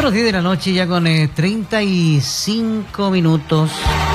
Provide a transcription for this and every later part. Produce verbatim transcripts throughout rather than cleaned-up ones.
las diez de la noche, ya con eh, treinta y cinco minutos.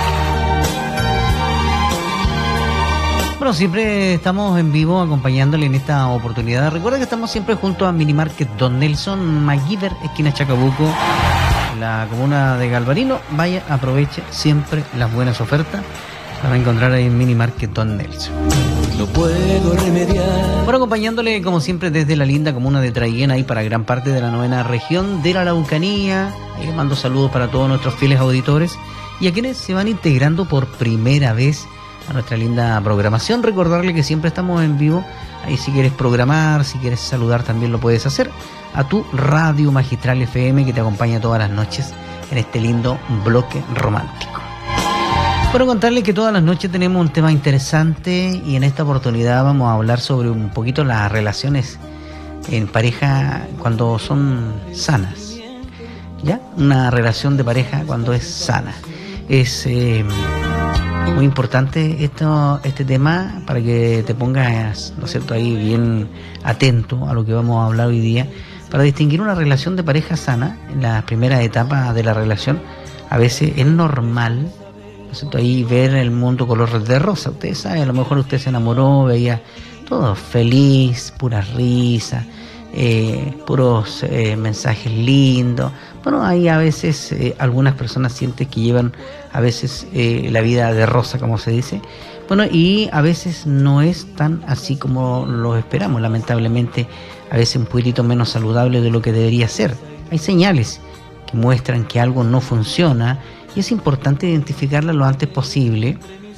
Bueno, siempre estamos en vivo acompañándole en esta oportunidad. Recuerda que estamos siempre junto a Mini Market Don Nelson MacGyver, esquina Chacabuco, en la comuna de Galvarino. Vaya, aproveche siempre las buenas ofertas para encontrar ahí en Mini Market Don Nelson. No puedo remediar. Bueno, acompañándole como siempre desde la linda comuna de Traiguén, ahí para gran parte de la novena región de la Araucanía. Ahí les mando saludos para todos nuestros fieles auditores y a quienes se van integrando por primera vez a nuestra linda programación. Recordarle que siempre estamos en vivo. Ahí si quieres programar, si quieres saludar, también lo puedes hacer a tu Radio Magistral F M, que te acompaña todas las noches en este lindo bloque romántico. Bueno, contarle que todas las noches tenemos un tema interesante y en esta oportunidad vamos a hablar sobre un poquito las relaciones en pareja cuando son sanas. ¿Ya? Una relación de pareja cuando es sana. Es eh, muy importante esto, este tema para que te pongas, ¿no es cierto?, ahí bien atento a lo que vamos a hablar hoy día. Para distinguir una relación de pareja sana, en la primera etapa de la relación, a veces es normal, ¿no es cierto?, ahí ver el mundo color de rosa. Ustedes saben, a lo mejor usted se enamoró, veía todo feliz, pura risa, eh, puros eh, mensajes lindos. Bueno, ahí a veces eh, algunas personas sienten que llevan a veces eh, la vida de rosa, como se dice. Bueno, y a veces no es tan así como lo esperamos. Lamentablemente, a veces un poquitito menos saludable de lo que debería ser. Hay señales que muestran que algo no funciona y es importante identificarla lo antes posible,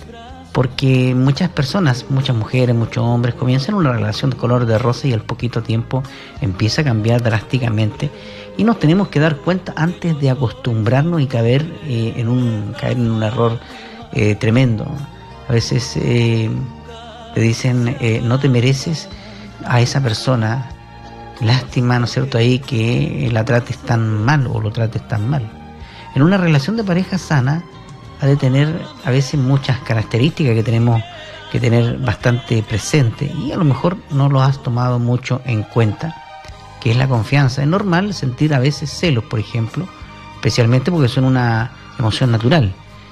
porque muchas personas, muchas mujeres, muchos hombres comienzan una relación de color de rosa y al poquito tiempo empieza a cambiar drásticamente y nos tenemos que dar cuenta antes de acostumbrarnos y caer eh, en un caer en un error eh, tremendo. A veces eh, te dicen eh, no te mereces a esa persona, lástima, ¿no es cierto?, ahí que la trates tan mal o lo trates tan mal. En una relación de pareja sana ha de tener a veces muchas características que tenemos que tener bastante presente y a lo mejor no lo has tomado mucho en cuenta, que es la confianza. Es normal sentir a veces celos, por ejemplo, especialmente porque son una emoción natural.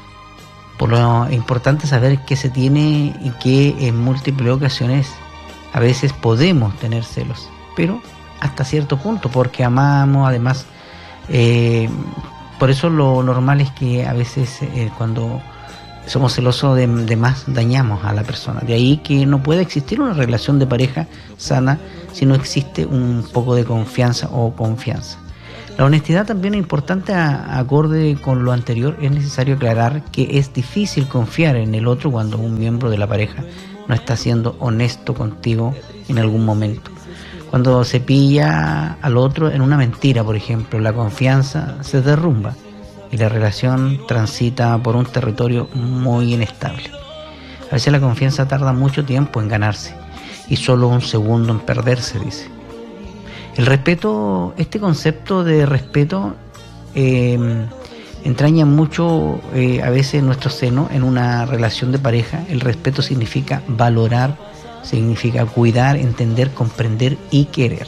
Por lo importante saber qué se tiene y que en múltiples ocasiones a veces podemos tener celos, pero hasta cierto punto, porque amamos, además, eh, por eso lo normal es que a veces eh, cuando somos celosos de, de más dañamos a la persona. De ahí que no puede existir una relación de pareja sana si no existe un poco de confianza o confianza. La honestidad también es importante, a, acorde con lo anterior. Es necesario aclarar que es difícil confiar en el otro cuando un miembro de la pareja no está siendo honesto contigo en algún momento. Cuando se pilla al otro en una mentira, por ejemplo, la confianza se derrumba y la relación transita por un territorio muy inestable. A veces la confianza tarda mucho tiempo en ganarse y solo un segundo en perderse, dice. El respeto, este concepto de respeto eh, entraña mucho eh, a veces en nuestro seno en una relación de pareja. El respeto significa valorar, significa cuidar, entender, comprender y querer.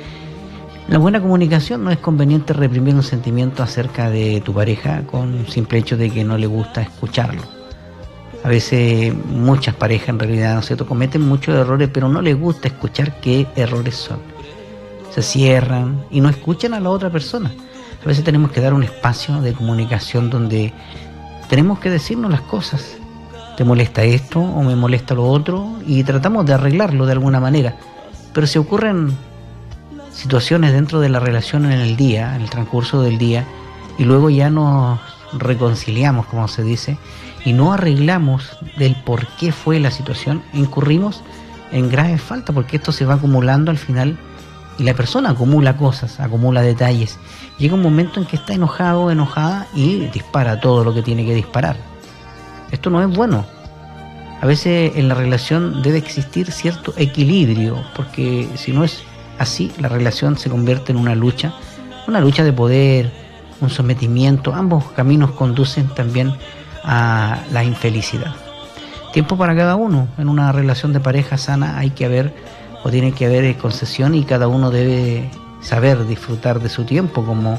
La buena comunicación, no es conveniente reprimir un sentimiento acerca de tu pareja con un simple hecho de que no le gusta escucharlo. A veces muchas parejas en realidad, ¿no es cierto?, cometen muchos errores, pero no les gusta escuchar qué errores son. Se cierran y no escuchan a la otra persona. A veces tenemos que dar un espacio de comunicación donde tenemos que decirnos las cosas. ¿Te molesta esto o me molesta lo otro? Y tratamos de arreglarlo de alguna manera. Pero si ocurren situaciones dentro de la relación en el día, en el transcurso del día, y luego ya nos reconciliamos, como se dice, y no arreglamos del por qué fue la situación, incurrimos en graves faltas, porque esto se va acumulando al final y la persona acumula cosas, acumula detalles. Llega un momento en que está enojado, enojada y dispara todo lo que tiene que disparar. Esto no es bueno. A veces en la relación debe existir cierto equilibrio, porque si no es así, la relación se convierte en una lucha, una lucha de poder, un sometimiento. Ambos caminos conducen también a la infelicidad. Tiempo para cada uno. En una relación de pareja sana hay que haber, o tiene que haber concesión, y cada uno debe saber disfrutar de su tiempo como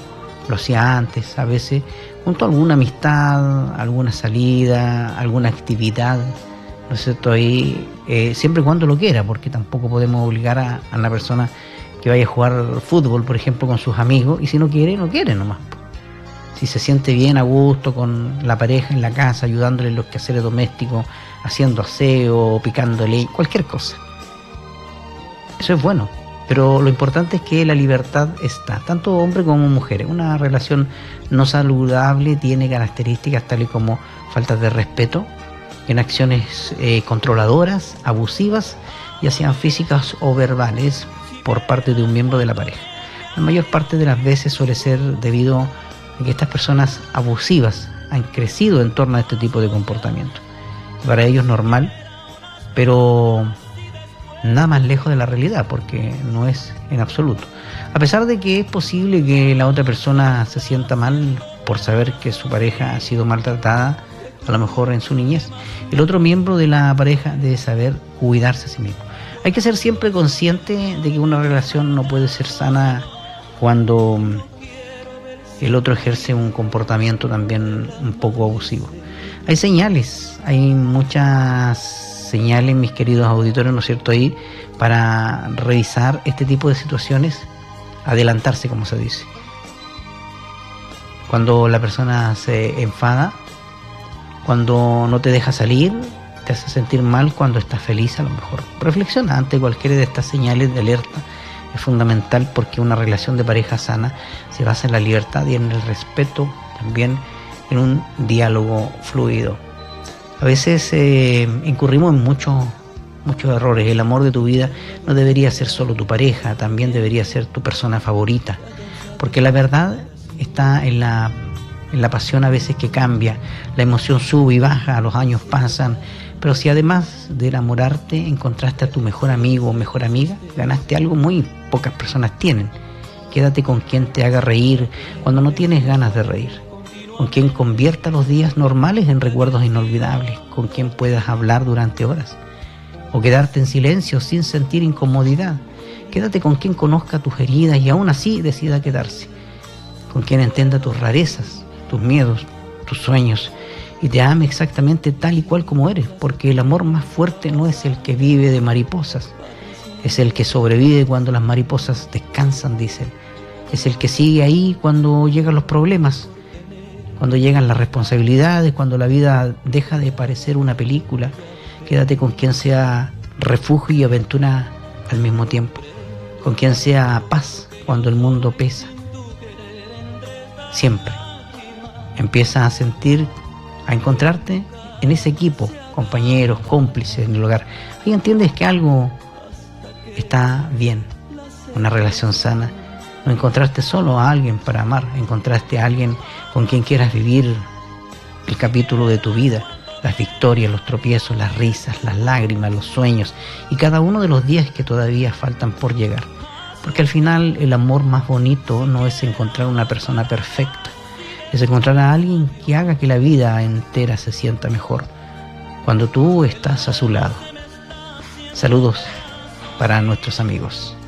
lo hacía antes, a veces junto a alguna amistad, alguna salida, alguna actividad, ¿no es cierto? Ahí, eh, siempre y cuando lo quiera, porque tampoco podemos obligar a, a una persona que vaya a jugar fútbol, por ejemplo, con sus amigos, y si no quiere, no quiere nomás. Si se siente bien, a gusto, con la pareja en la casa, ayudándole en los quehaceres domésticos, haciendo aseo, picándole, cualquier cosa. Eso es bueno, pero lo importante es que la libertad está, tanto hombre como mujeres. Una relación no saludable tiene características tales como faltas de respeto, en acciones eh, controladoras, abusivas, ya sean físicas o verbales, por parte de un miembro de la pareja. La mayor parte de las veces suele ser debido a que estas personas abusivas han crecido en torno a este tipo de comportamiento. Para ellos es normal, pero nada más lejos de la realidad, porque no es en absoluto. A pesar de que es posible que la otra persona se sienta mal por saber que su pareja ha sido maltratada, a lo mejor en su niñez, el otro miembro de la pareja debe saber cuidarse a sí mismo. Hay que ser siempre consciente de que una relación no puede ser sana cuando el otro ejerce un comportamiento también un poco abusivo. Hay señales, hay muchas señales, mis queridos auditores, ¿no es cierto?, ahí para revisar este tipo de situaciones, adelantarse, como se dice. Cuando la persona se enfada, cuando no te deja salir, te hace sentir mal, cuando estás feliz, a lo mejor. Reflexiona ante cualquiera de estas señales de alerta. Es fundamental porque una relación de pareja sana se basa en la libertad y en el respeto, también en un diálogo fluido. A veces eh, incurrimos en muchos muchos errores. El amor de tu vida no debería ser solo tu pareja, también debería ser tu persona favorita, porque la verdad está en la, en la pasión a veces que cambia, la emoción sube y baja, los años pasan, pero si además de enamorarte encontraste a tu mejor amigo o mejor amiga, ganaste algo muy pocas personas tienen. Quédate con quien te haga reír cuando no tienes ganas de reír, con quien convierta los días normales en recuerdos inolvidables, con quien puedas hablar durante horas o quedarte en silencio sin sentir incomodidad. Quédate con quien conozca tus heridas y aún así decida quedarse, con quien entienda tus rarezas, tus miedos, tus sueños y te ame exactamente tal y cual como eres, porque el amor más fuerte no es el que vive de mariposas, es el que sobrevive cuando las mariposas descansan, dicen. Es el que sigue ahí cuando llegan los problemas, cuando llegan las responsabilidades, cuando la vida deja de parecer una película. Quédate con quien sea refugio y aventura al mismo tiempo, con quien sea paz cuando el mundo pesa. Siempre empieza a sentir, a encontrarte en ese equipo, compañeros, cómplices en el hogar. Ahí entiendes que algo está bien, una relación sana. No encontraste solo a alguien para amar, encontraste a alguien con quien quieras vivir el capítulo de tu vida, las victorias, los tropiezos, las risas, las lágrimas, los sueños y cada uno de los días que todavía faltan por llegar. Porque al final el amor más bonito no es encontrar una persona perfecta, es encontrar a alguien que haga que la vida entera se sienta mejor cuando tú estás a su lado. Saludos para nuestros amigos.